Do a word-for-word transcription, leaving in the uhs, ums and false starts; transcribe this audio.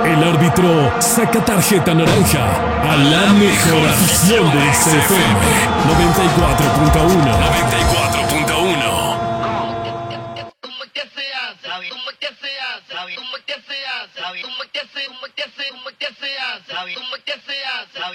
El árbitro saca tarjeta naranja a la mejor afición de X F M noventa y cuatro punto uno. noventa y cuatro punto uno. ¿Cómo que se hace? ¿Cómo que se hace? ¿Cómo que se hace? ¿Cómo que se hace? ¿Cómo que se hace? ¿Cómo que se hace?